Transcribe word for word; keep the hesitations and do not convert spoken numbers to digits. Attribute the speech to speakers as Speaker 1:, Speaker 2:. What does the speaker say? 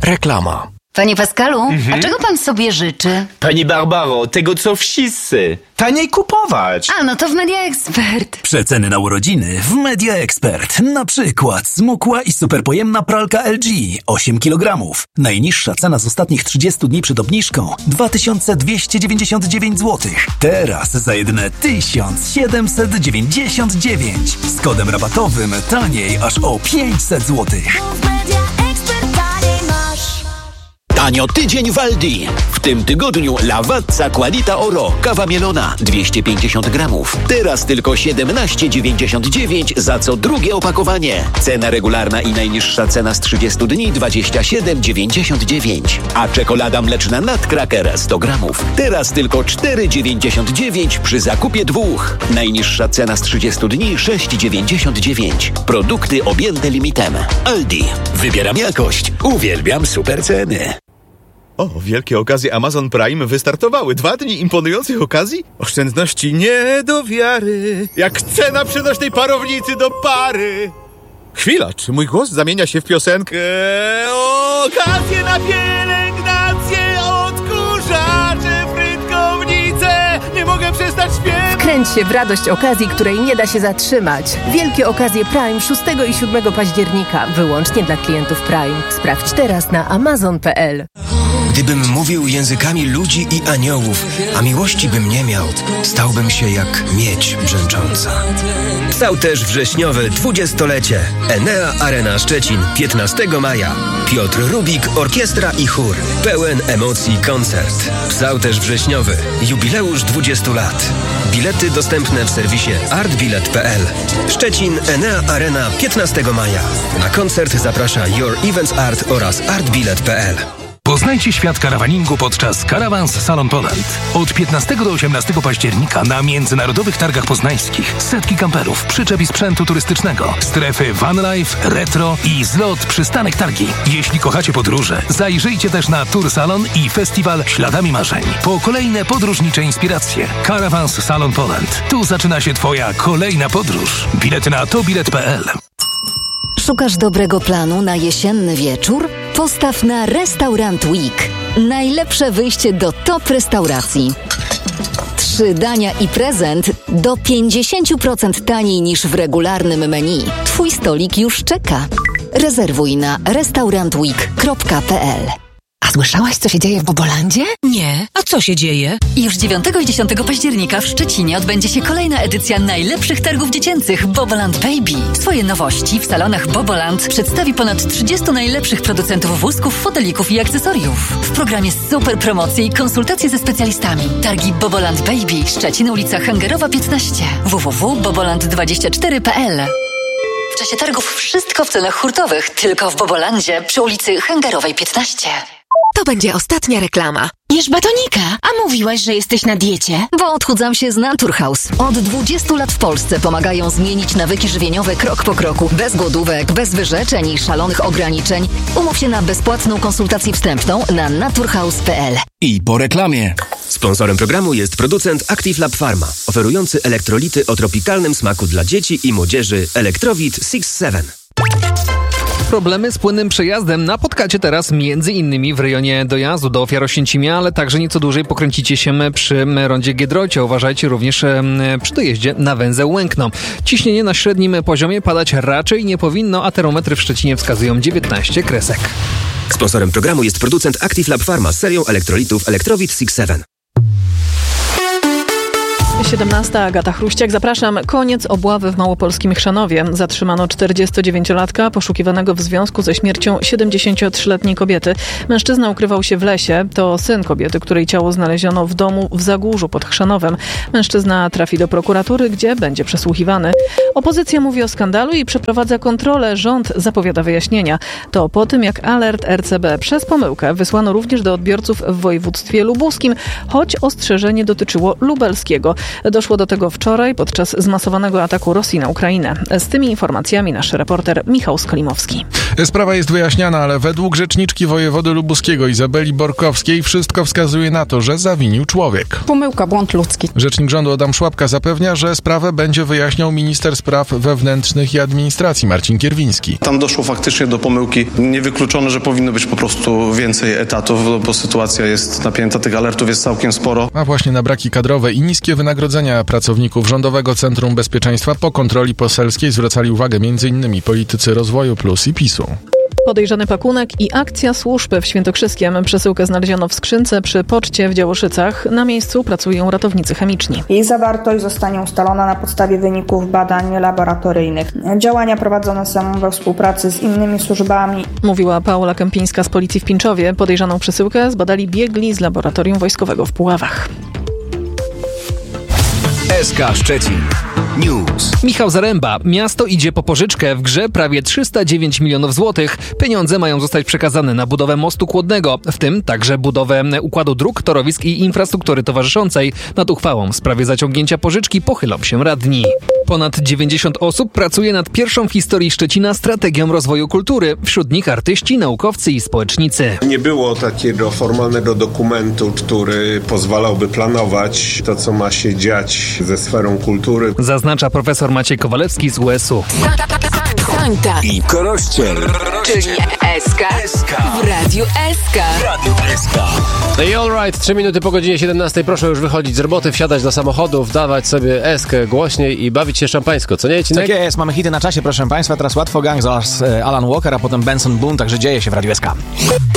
Speaker 1: Reklama.
Speaker 2: Panie Pascalu,
Speaker 3: Mhm.
Speaker 2: a czego pan sobie życzy?
Speaker 3: Pani Barbaro, tego co wszyscy. Taniej kupować.
Speaker 2: A, no to w Media Expert.
Speaker 4: Przeceny na urodziny w Media Expert. Na przykład smukła i superpojemna pralka L G osiem kilogramów. Najniższa cena z ostatnich trzydziestu dni przed obniżką dwa tysiące dwieście dziewięćdziesiąt dziewięć złotych. Teraz za jedyne tysiąc siedemset dziewięćdziesiąt dziewięć. Z kodem rabatowym taniej aż o pięćset złotych.
Speaker 5: Tanio tydzień w Aldi. W tym tygodniu Lavazza Qualita Oro. Kawa mielona dwieście pięćdziesiąt gramów. Teraz tylko siedemnaście dziewięćdziesiąt dziewięć za co drugie opakowanie. Cena regularna i najniższa cena z trzydziestu dni dwadzieścia siedem dziewięćdziesiąt dziewięć. A czekolada mleczna Nutcracker sto gramów. Teraz tylko cztery dziewięćdziesiąt dziewięć przy zakupie dwóch. Najniższa cena z trzydziestu dni sześć dziewięćdziesiąt dziewięć. Produkty objęte limitem. Aldi. Wybieram jakość. Uwielbiam super ceny.
Speaker 6: O, wielkie okazje Amazon Prime wystartowały. Dwa dni imponujących okazji? Oszczędności nie do wiary. Jak cena przenośnej parownicy do pary. Chwila, czy mój głos zamienia się w piosenkę? Okazje na pielęgnację, odkurzacze, frytkownice. Nie mogę przestać śpiewać.
Speaker 7: Wkręć się w radość okazji, której nie da się zatrzymać. Wielkie okazje Prime szóstego i siódmego października. Wyłącznie dla klientów Prime. Sprawdź teraz na amazon kropka p l.
Speaker 8: Gdybym mówił językami ludzi i aniołów, a miłości bym nie miał, stałbym się jak miedź brzęcząca.
Speaker 9: Stał też wrześniowe dwudziestolecie. Enea Arena Szczecin, piętnastego maja. Piotr Rubik, orkiestra i chór. Pełen emocji koncert. Stał też wrześniowy. Jubileusz dwudziestu lat. Bilety dostępne w serwisie artbilet kropka p l. Szczecin, Enea Arena, piętnastego maja. Na koncert zaprasza Your Events Art oraz artbilet kropka p l.
Speaker 10: Poznajcie świat karawaningu podczas Caravans Salon Poland. Od piętnastego do osiemnastego października na międzynarodowych targach poznańskich setki kamperów, przyczep i sprzętu turystycznego, strefy vanlife, retro i zlot przystanek targi. Jeśli kochacie podróże, zajrzyjcie też na Tour Salon i festiwal Śladami Marzeń. Po kolejne podróżnicze inspiracje. Caravans Salon Poland. Tu zaczyna się Twoja kolejna podróż. Bilety na tobilet kropka p l.
Speaker 2: Szukasz dobrego planu na jesienny wieczór? Postaw na Restaurant Week. Najlepsze wyjście do top restauracji. Trzy dania i prezent do pięćdziesiąt procent taniej niż w regularnym menu. Twój stolik już czeka. Rezerwuj na restaurant week kropka p l.
Speaker 11: A słyszałaś, co się dzieje w Bobolandzie? Nie. A co się dzieje?
Speaker 12: Już dziewiątego i dziesiątego października w Szczecinie odbędzie się kolejna edycja najlepszych targów dziecięcych Boboland Baby. Swoje nowości w salonach Boboland przedstawi ponad trzydziestu najlepszych producentów wózków, fotelików i akcesoriów. W programie super promocje i konsultacje ze specjalistami. Targi Boboland Baby, Szczecin, ulica Hangerowa piętnaście. w w w kropka boboland dwadzieścia cztery kropka p l. W czasie targów wszystko w cenach hurtowych, tylko w Bobolandzie przy ulicy Hangerowej piętnaście.
Speaker 11: To będzie ostatnia reklama. Jesz batonika, a mówiłaś, że jesteś na diecie.
Speaker 2: Bo odchudzam się z Naturhaus. Od dwudziestu lat w Polsce pomagają zmienić nawyki żywieniowe krok po kroku. Bez głodówek, bez wyrzeczeń i szalonych ograniczeń. Umów się na bezpłatną konsultację wstępną na naturhaus kropka p l.
Speaker 4: I po reklamie.
Speaker 9: Sponsorem programu jest producent Active Lab Pharma, oferujący elektrolity o tropikalnym smaku dla dzieci i młodzieży Electrowit sześć siedem.
Speaker 13: Problemy z płynnym przejazdem napotkacie teraz między innymi w rejonie dojazdu do Ofiarocięcimia, ale także nieco dłużej pokręcicie się przy rondzie Giedroycia. Uważajcie również przy dojeździe na węzeł Łękno. Ciśnienie na średnim poziomie padać raczej nie powinno, a termometry w Szczecinie wskazują dziewiętnaście kresek.
Speaker 9: Sponsorem programu jest producent Active Lab Pharma z serią elektrolitów Electrowit sześć siedem.
Speaker 14: siedemnasta, Agata Chruściak. Zapraszam. Koniec obławy w małopolskim Chrzanowie. Zatrzymano czterdziestodziewięciolatka poszukiwanego w związku ze śmiercią siedemdziesięciotrzyletniej kobiety. Mężczyzna ukrywał się w lesie. To syn kobiety, której ciało znaleziono w domu w Zagórzu pod Chrzanowem. Mężczyzna trafi do prokuratury, gdzie będzie przesłuchiwany. Opozycja mówi o skandalu i przeprowadza kontrolę. Rząd zapowiada wyjaśnienia. To po tym, jak alert R C B przez pomyłkę wysłano również do odbiorców w województwie lubuskim, choć ostrzeżenie dotyczyło lubelskiego. Doszło do tego wczoraj podczas zmasowanego ataku Rosji na Ukrainę. Z tymi informacjami nasz reporter Michał Skolimowski.
Speaker 15: Sprawa jest wyjaśniana, ale według rzeczniczki wojewody lubuskiego Izabeli Borkowskiej wszystko wskazuje na to, że zawinił człowiek.
Speaker 16: Pomyłka, błąd ludzki.
Speaker 15: Rzecznik rządu Adam Szłapka zapewnia, że sprawę będzie wyjaśniał minister spraw Spraw Wewnętrznych i Administracji Marcin Kierwiński.
Speaker 1: Tam doszło faktycznie do pomyłki. Niewykluczone, że powinno być po prostu więcej etatów, bo sytuacja jest napięta, tych alertów jest całkiem sporo.
Speaker 15: A właśnie na braki kadrowe i niskie wynagrodzenia pracowników Rządowego Centrum Bezpieczeństwa po kontroli poselskiej zwracali uwagę m.in. politycy Rozwoju Plus i PiSu.
Speaker 14: Podejrzany pakunek i akcja służb w Świętokrzyskiem. Przesyłkę znaleziono w skrzynce przy poczcie w Działoszycach. Na miejscu pracują ratownicy chemiczni.
Speaker 16: Jej zawartość zostanie ustalona na podstawie wyników badań laboratoryjnych. Działania prowadzone są we współpracy z innymi służbami.
Speaker 14: Mówiła Paula Kępińska z Policji w Pińczowie. Podejrzaną przesyłkę zbadali biegli z Laboratorium Wojskowego w Puławach.
Speaker 9: S K Szczecin News.
Speaker 13: Michał Zaręba. Miasto idzie po pożyczkę. W grze prawie trzysta dziewięć milionów złotych. Pieniądze mają zostać przekazane na budowę mostu Kłodnego, w tym także budowę układu dróg, torowisk i infrastruktury towarzyszącej. Nad uchwałą w sprawie zaciągnięcia pożyczki pochylą się radni. Ponad dziewięćdziesiąt osób pracuje nad pierwszą w historii Szczecina strategią rozwoju kultury. Wśród nich artyści, naukowcy i społecznicy.
Speaker 17: Nie było takiego formalnego dokumentu, który pozwalałby planować to, co ma się dziać ze sferą kultury.
Speaker 13: Zaznacza profesor Maciej Kowalewski z U S U.
Speaker 11: Sańta
Speaker 9: i Korościel,
Speaker 11: czyli S K w Radiu S K.
Speaker 9: Radio S K.
Speaker 18: No i all right, trzy minuty po godzinie siedemnastej. Proszę już wychodzić z roboty, wsiadać do samochodów, dawać sobie eskę głośniej i bawić się szampańsko. Co nie, Cinek?
Speaker 19: Tak jest, mamy hity na czasie, proszę Państwa. Teraz Łatwo Gang, zaraz Alan Walker, a potem Benson Boone, także dzieje się w Radiu S K.